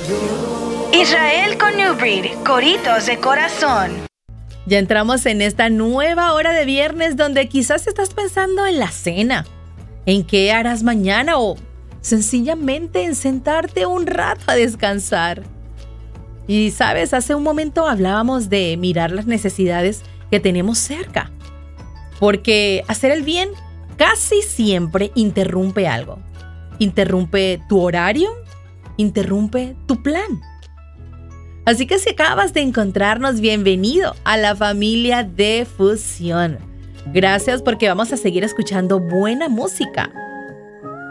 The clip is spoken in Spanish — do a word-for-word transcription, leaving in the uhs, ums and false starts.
Israel con New Breed, Coritos de Corazón. Ya entramos en esta nueva hora de viernes donde quizás estás pensando en la cena, en qué harás mañana o sencillamente en sentarte un rato a descansar. Y sabes, hace un momento hablábamos de mirar las necesidades que tenemos cerca, porque hacer el bien casi siempre interrumpe algo. Interrumpe tu horario, interrumpe tu plan. Así que si acabas de encontrarnos, bienvenido a la familia de Fusión. Gracias porque vamos a seguir escuchando buena música